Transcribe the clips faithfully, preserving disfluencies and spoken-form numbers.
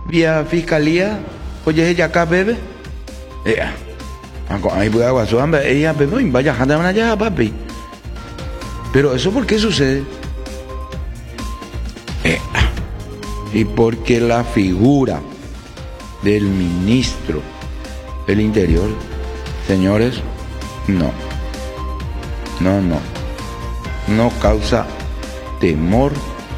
vía fiscalía, oye, ella acá bebe. Ea, ahí puede agua su hambre, ella bebe, vaya, anda una ya, papi. Pero eso, ¿por qué sucede? Ea, y porque la figura del ministro del Interior, señores, no, no, no, no causa temor,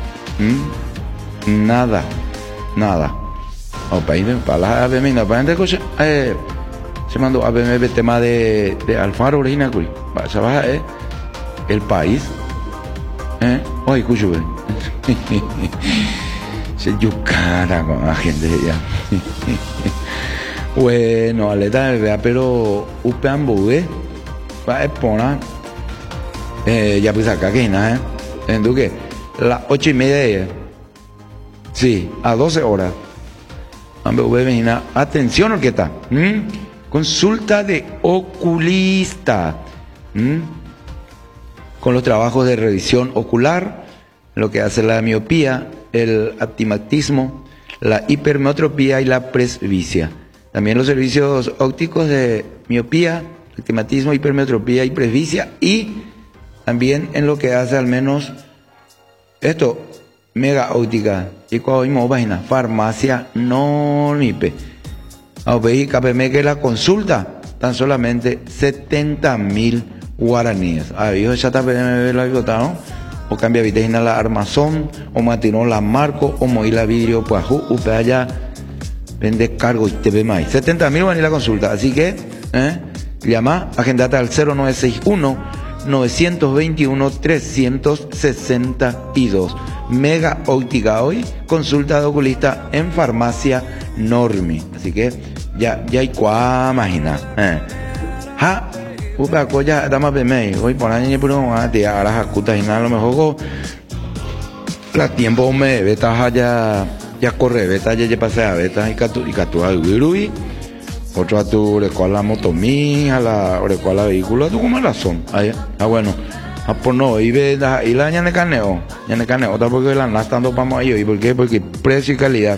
¿m? nada, nada. O país de para la no para de cosa, eh, se mandó a ver el tema de de Alfaro original, cuy, se baja eh, el país, eh, hoy escucho bien, se yucara con la gente ya. Bueno, aleta vea, pero upean bobe, va a exponer, eh, ya pues acá que nada, eh, en Duque, las ocho y media de ella, sí, a doce horas. Atención, orquesta. ¿Mm? Consulta de oculista. ¿Mm? Con los trabajos de revisión ocular, lo que hace la miopía, el astigmatismo, la hipermetropía y la presbicia. También los servicios ópticos de miopía, astigmatismo, hipermetropía y presbicia. Y también en lo que hace al menos esto, mega óptica. Y cuando vimos página, farmacia no nipe. A ver, que la consulta, tan solamente setenta mil guaraníes. A ver, ya está lo agotado. O cambia vitamina la armazón, o matinó la marco, o moí la vidrio, pues, upe allá, vende cargo y te ve más. setenta mil guaraníes la consulta. Así que, eh, llama, agendate al cero nueve seis uno, nueve dos uno, tres seis dos. Mega óptica hoy, consulta de oculista en farmacia Normi. Así que ya, ya hay cuá imagina. Eh. Ha, upa coya, dama pemei. Hoy por ahí puro a te harás acuta y nada, a lo mejor la tiempo me beta ya, ya corre, beta ya ya pasa a beta y catu y catu al virui. Otro a tu recuala motomí, a la recuala vehículo, a tu como razón. Ahí, ah bueno. Ah, pues no, y ve la y la ñane caneo, ñane caneo, otra porque la anda estando para ahí, ¿y por qué? Porque precio y calidad,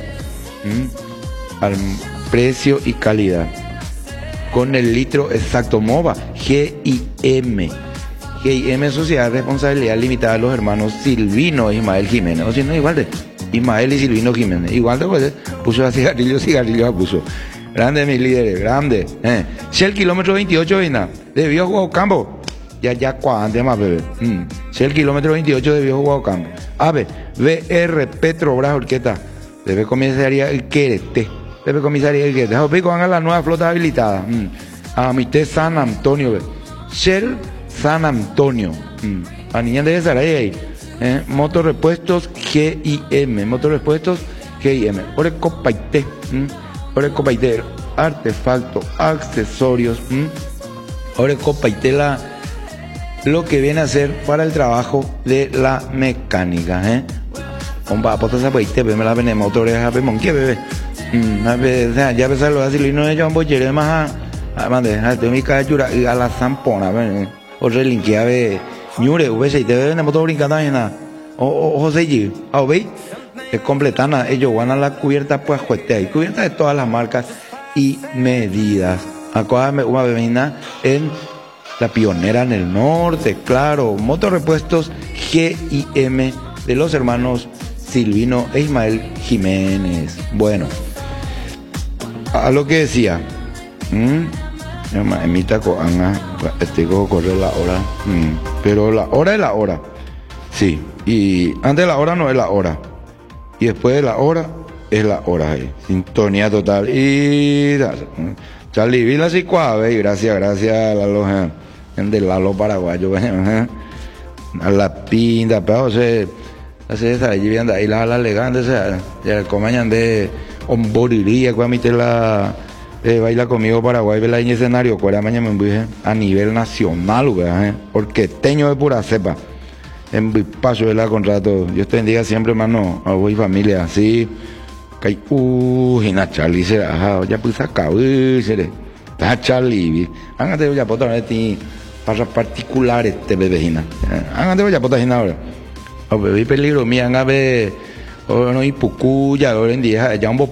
¿Mm? Al precio y calidad, con el litro exacto, MOVA, G I M, G I M Sociedad de Responsabilidad Limitada de los hermanos Silvino e Ismael Jiménez, o si no, igual de Ismael y Silvino Jiménez, igual de pues, puso a cigarrillo, cigarrillo puso, grande mis líderes, grande, eh, si el kilómetro veintiocho, venga, de Viejo Guaucampo. Ya, ya, cuánto más, bebé. Mm. Si el kilómetro veintiocho de Viejo Guaucampo. A ver, V R Petrobras Orqueta. Debe comisaría el Querete. Debe comisaría el Querete. Jopico, hagan la nueva flota habilitada. Mm. A mi té San Antonio, bebé. Shell San Antonio. Mm. A niña de Saray ahí. Eh. Motorrepuestos G I M. Motorrepuestos G I M. Ore Copaité. Mm. Ore Copaité. Artefacto, accesorios. Mm. Ore Copaité la. Lo que viene a ser para el trabajo de la mecánica, ¿eh? Compa, pues esa pues te me la ven motores a ver qué bebé. Mm, a ver, ya pensar lo así, no es yo un bochero más a mande, a te mi cachura y a la zampona, ¿ven? O relinque a ver, ñure, ve si te ven motor brincando en nada. O o José G, a ver, es completana, ellos van a la cubierta pues jueste ahí, cubierta de todas las marcas y medidas. Acuérdame una bebina en la pionera en el norte, claro, motorrepuestos G I M de los hermanos Silvino e Ismael Jiménez. Bueno, a lo que decía, emita coanga, tengo que correr la hora, pero la hora es la hora, sí, y antes de la hora no es la hora, y después de la hora es la hora ahí, sintonía total, y Charlie Vila y Cuave, gracias, gracias a la loja de Lalo Paraguayo, ¿eh? A la pinta, pero se hace esa allí viendo ahí la la elegante, o sea, ya comañan de omboriría, cuando mite la eh, baila conmigo Paraguay, ve la en escenario, cuál mañana me voy a nivel nacional, ¿eh? Porque teño de pura cepa, en paso de la contrato, Dios te bendiga siempre, hermano, a vos y familia, así, que uy, na Charlie será, ya pues acá, uy, seré. Charlie, hágate ya por ti para particulares te bebejina. Hágate ya por ahora. O bebé peligro mía, hágame o no y pucuya, ahora en día ya un